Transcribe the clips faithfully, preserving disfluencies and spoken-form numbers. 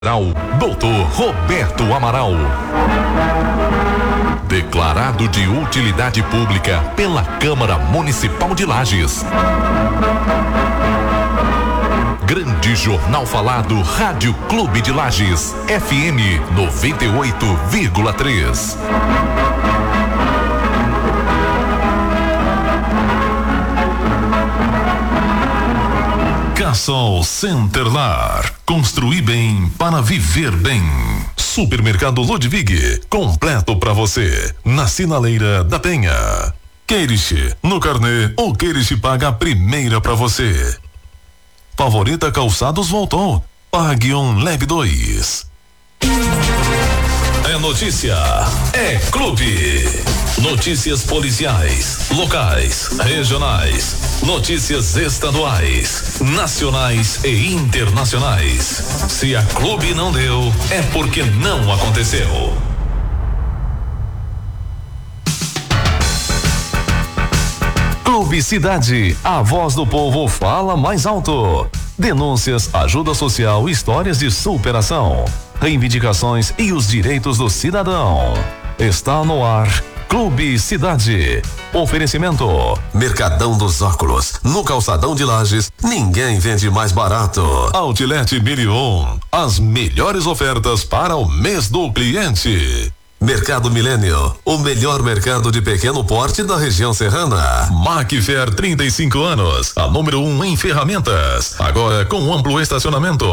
doutor Roberto Amaral. Declarado de utilidade pública pela Câmara Municipal de Lages. Grande Jornal Falado, Rádio Clube de Lages, F M noventa e oito vírgula três. Cassol Centerlar, construir bem para viver bem. Supermercado Ludwig, completo para você, na Sinaleira da Penha. Queirish, no carnê, o Queirish paga a primeira para você. Favorita Calçados voltou, pague um, leve dois. É notícia, é clube. Notícias policiais, locais, regionais, notícias estaduais, nacionais e internacionais. Se a clube não deu, é porque não aconteceu. Clube Cidade, a voz do povo fala mais alto. Denúncias, ajuda social, histórias de superação, reivindicações e os direitos do cidadão. Está no ar, Clube Cidade. Oferecimento: Mercadão dos Óculos, no calçadão de Lages, ninguém vende mais barato. Outlet Milion, as melhores ofertas para o mês do cliente. Mercado Milênio, o melhor mercado de pequeno porte da região serrana. Macfer, trinta e cinco anos, a número um em ferramentas, agora com amplo estacionamento.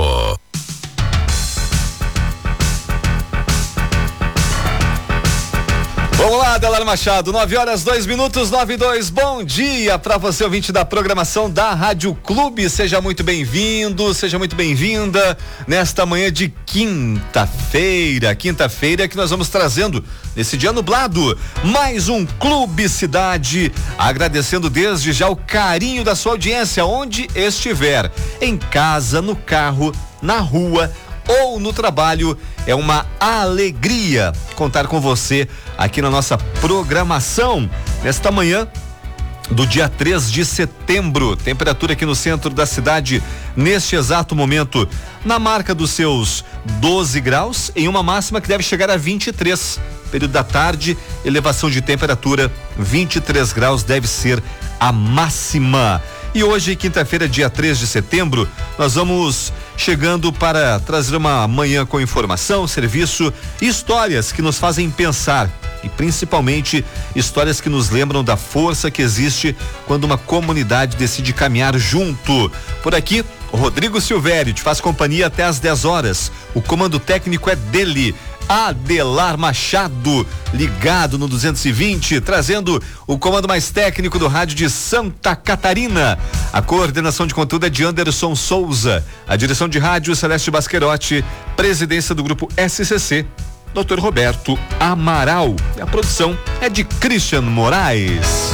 Vamos lá, Adelar Machado, nove horas, dois minutos, nove e dois. Bom dia para você, ouvinte da programação da Rádio Clube. Seja muito bem-vindo, seja muito bem-vinda nesta manhã de quinta-feira. Quinta-feira que nós vamos trazendo nesse dia nublado mais um Clube Cidade. Agradecendo desde já o carinho da sua audiência, onde estiver, em casa, no carro, na rua ou no trabalho. É uma alegria contar com você aqui na nossa programação nesta manhã do dia três de setembro. Temperatura aqui no centro da cidade neste exato momento na marca dos seus doze graus, em uma máxima que deve chegar a vinte e três. Período da tarde, elevação de temperatura, vinte e três graus deve ser a máxima. E hoje, quinta-feira, dia três de setembro, nós vamos chegando para trazer uma manhã com informação, serviço e histórias que nos fazem pensar, e principalmente histórias que nos lembram da força que existe quando uma comunidade decide caminhar junto. Por aqui, o Rodrigo Silvério te faz companhia até às dez horas. O comando técnico é dele, Adelar Machado, ligado no duzentos e vinte, trazendo o comando mais técnico do rádio de Santa Catarina. A coordenação de conteúdo é de Anderson Souza, a direção de rádio Celeste Basquerotti, presidência do grupo S C C, doutor Roberto Amaral. A produção é de Christian Moraes.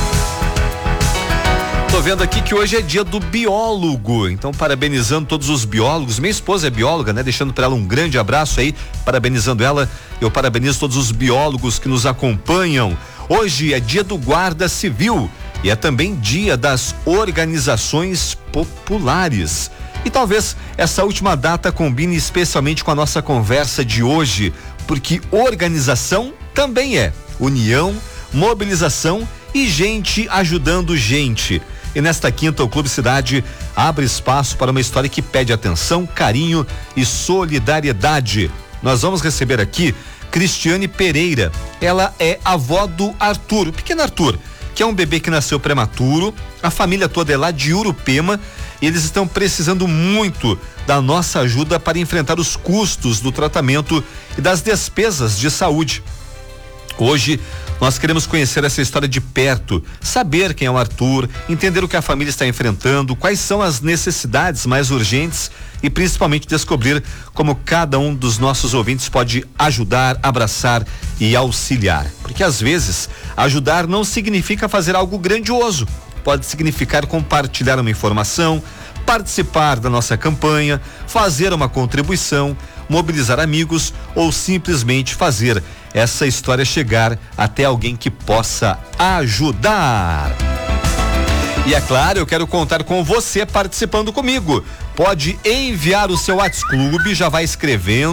Tô vendo aqui que hoje é dia do biólogo, então parabenizando todos os biólogos. Minha esposa é bióloga, né? Deixando para ela um grande abraço aí, parabenizando ela. Eu parabenizo todos os biólogos que nos acompanham. Hoje é dia do guarda civil e é também dia das organizações populares. E talvez essa última data combine especialmente com a nossa conversa de hoje, porque organização também é união, mobilização e gente ajudando gente. E nesta quinta, o Clube Cidade abre espaço para uma história que pede atenção, carinho e solidariedade. Nós vamos receber aqui Cristiane Pereira. Ela é avó do Arthur, o pequeno Arthur, que é um bebê que nasceu prematuro. A família toda é lá de Urupema e eles estão precisando muito da nossa ajuda para enfrentar os custos do tratamento e das despesas de saúde. Hoje nós queremos conhecer essa história de perto, saber quem é o Arthur, entender o que a família está enfrentando, quais são as necessidades mais urgentes e principalmente descobrir como cada um dos nossos ouvintes pode ajudar, abraçar e auxiliar. Porque às vezes ajudar não significa fazer algo grandioso, pode significar compartilhar uma informação, participar da nossa campanha, fazer uma contribuição, mobilizar amigos ou simplesmente fazer essa história chegar até alguém que possa ajudar. E é claro, eu quero contar com você participando comigo. Pode enviar o seu WhatsApp Clube, já vai escrevendo.